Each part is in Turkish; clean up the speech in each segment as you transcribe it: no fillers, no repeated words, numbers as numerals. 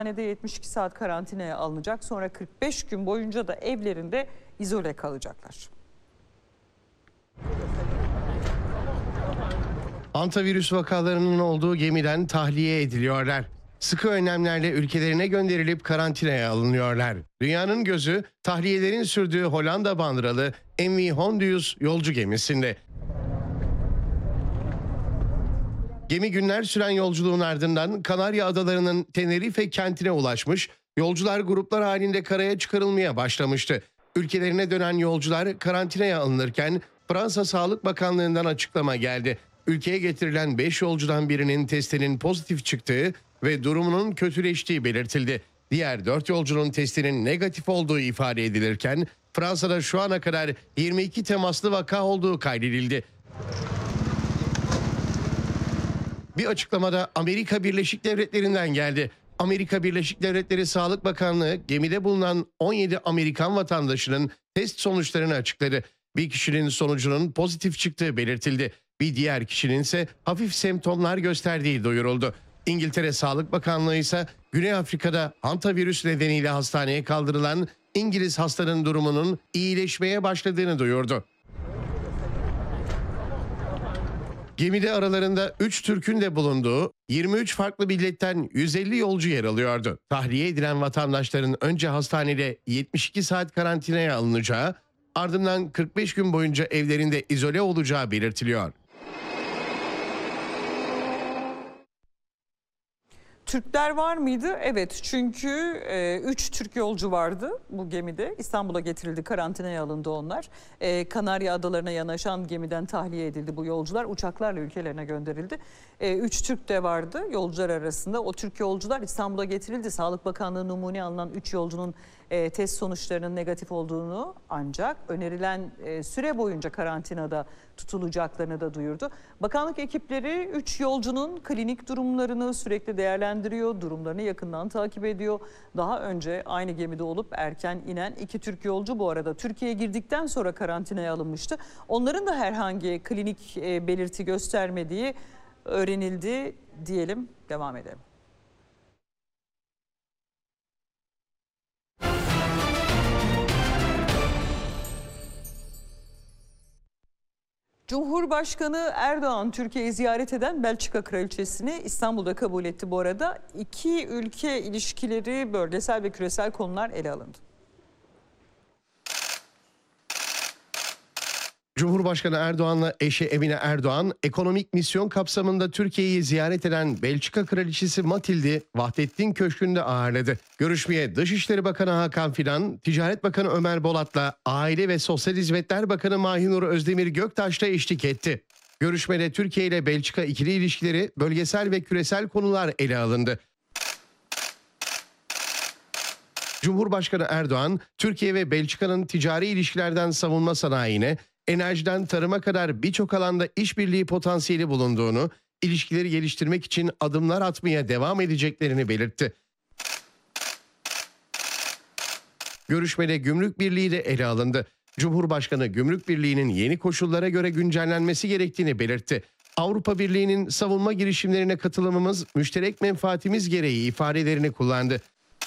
Hastanede 72 saat karantinaya alınacak. Sonra 45 gün boyunca da evlerinde izole kalacaklar. Hantavirüs vakalarının olduğu gemiden tahliye ediliyorlar. Sıkı önlemlerle ülkelerine gönderilip karantinaya alınıyorlar. Dünyanın gözü tahliyelerin sürdüğü Hollanda bandıralı MV Hondius yolcu gemisinde. Gemi günler süren yolculuğun ardından Kanarya Adaları'nın Tenerife kentine ulaşmış, yolcular gruplar halinde karaya çıkarılmaya başlamıştı. Ülkelerine dönen yolcular karantinaya alınırken Fransa Sağlık Bakanlığı'ndan açıklama geldi. Ülkeye getirilen 5 yolcudan birinin testinin pozitif çıktığı ve durumunun kötüleştiği belirtildi. Diğer 4 yolcunun testinin negatif olduğu ifade edilirken Fransa'da şu ana kadar 22 temaslı vaka olduğu kaydedildi. Bir açıklamada Amerika Birleşik Devletleri'nden geldi. Amerika Birleşik Devletleri Sağlık Bakanlığı gemide bulunan 17 Amerikan vatandaşının test sonuçlarını açıkladı. Bir kişinin sonucunun pozitif çıktığı belirtildi. Bir diğer kişinin ise hafif semptomlar gösterdiği duyuruldu. İngiltere Sağlık Bakanlığı ise Güney Afrika'da hantavirüs nedeniyle hastaneye kaldırılan İngiliz hastanın durumunun iyileşmeye başladığını duyurdu. Gemide aralarında 3 Türk'ün de bulunduğu 23 farklı milletten 150 yolcu yer alıyordu. Tahliye edilen vatandaşların önce hastanede 72 saat karantinaya alınacağı, ardından 45 gün boyunca evlerinde izole olacağı belirtiliyor. Türkler var mıydı? Evet, çünkü 3 Türk yolcu vardı bu gemide. İstanbul'a getirildi, karantinaya alındı onlar. Kanarya Adaları'na yanaşan gemiden tahliye edildi bu yolcular. Uçaklarla ülkelerine gönderildi. 3 Türk de vardı yolcular arasında. O Türk yolcular İstanbul'a getirildi. Sağlık Bakanlığı numune alınan 3 yolcunun test sonuçlarının negatif olduğunu, ancak önerilen süre boyunca karantinada tutulacaklarını da duyurdu. Bakanlık ekipleri 3 yolcunun klinik durumlarını sürekli değerlendiriyor, durumlarını yakından takip ediyor. Daha önce aynı gemide olup erken inen 2 Türk yolcu bu arada Türkiye'ye girdikten sonra karantinaya alınmıştı. Onların da herhangi klinik belirti göstermediği öğrenildi diyelim, devam edelim. Cumhurbaşkanı Erdoğan Türkiye'yi ziyaret eden Belçika Kraliçesini İstanbul'da kabul etti bu arada. İki ülke ilişkileri, bölgesel ve küresel konular ele alındı. Cumhurbaşkanı Erdoğan'la eşi Emine Erdoğan, ekonomik misyon kapsamında Türkiye'yi ziyaret eden Belçika Kraliçesi Matild'i Vahdettin Köşkü'nde ağırladı. Görüşmeye Dışişleri Bakanı Hakan Fidan, Ticaret Bakanı Ömer Bolat'la Aile ve Sosyal Hizmetler Bakanı Mahinur Özdemir Göktaş da eşlik etti. Görüşmede Türkiye ile Belçika ikili ilişkileri, bölgesel ve küresel konular ele alındı. Cumhurbaşkanı Erdoğan, Türkiye ve Belçika'nın ticari ilişkilerden savunma sanayine, enerjiden tarıma kadar birçok alanda işbirliği potansiyeli bulunduğunu, ilişkileri geliştirmek için adımlar atmaya devam edeceklerini belirtti. Görüşmede Gümrük Birliği de ele alındı. Cumhurbaşkanı Gümrük Birliği'nin yeni koşullara göre güncellenmesi gerektiğini belirtti. Avrupa Birliği'nin savunma girişimlerine katılımımız müşterek menfaatimiz gereği ifadelerini kullandı.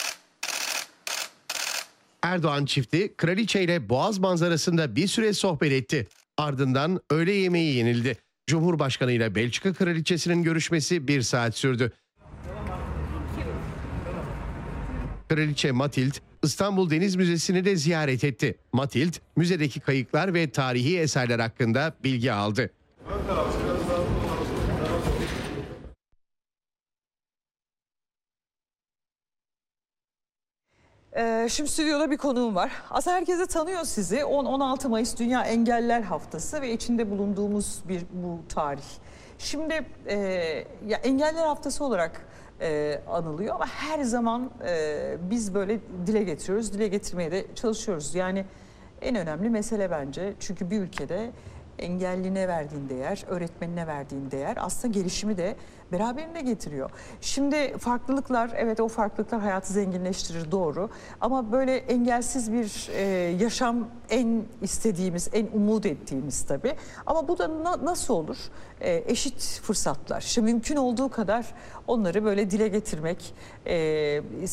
Erdoğan çifti kraliçe ile Boğaz manzarasında bir süre sohbet etti. Ardından öğle yemeği yenildi. Cumhurbaşkanı ile Belçika kraliçesinin görüşmesi 1 saat sürdü. Kraliçe Matild, İstanbul Deniz Müzesi'ni de ziyaret etti. Matild, müzedeki kayıklar ve tarihi eserler hakkında bilgi aldı. Şimdi stüdyoda bir konuğum var. Aslında herkes de tanıyor sizi. 10-16 Mayıs Dünya Engelliler Haftası ve içinde bulunduğumuz bu tarih. Şimdi ya Engelliler Haftası olarak anılıyor ama her zaman biz böyle dile getiriyoruz. Dile getirmeye de çalışıyoruz. Yani en önemli mesele bence. Çünkü bir ülkede engelline verdiğin değer, öğretmenine verdiğin değer aslında gelişimi de beraberinde getiriyor. Şimdi farklılıklar, evet o farklılıklar hayatı zenginleştirir, doğru. Ama böyle engelsiz bir yaşam en istediğimiz, en umut ettiğimiz tabii. Ama bu da nasıl olur? Eşit fırsatlar. İşte mümkün olduğu kadar onları böyle dile getirmek,